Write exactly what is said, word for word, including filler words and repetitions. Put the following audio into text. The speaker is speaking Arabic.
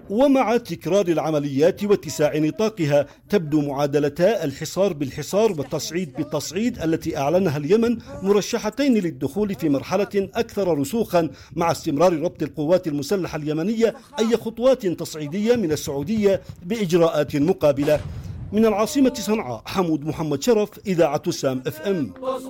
ومع تكرار العمليات واتساع نطاقها تبدو معادلتا الحصار بالحصار والتصعيد بالتصعيد التي أعلنها اليمن مرشحتين للدخول في مرحلة أكثر رسوخا، مع استمرار ربط القوات المسلحة اليمنية أي خطوات تصعيدية من السعودية بإجراءات مقابلة. من العاصمة صنعاء، حمود محمد شرف، إذاعة سام اف ام.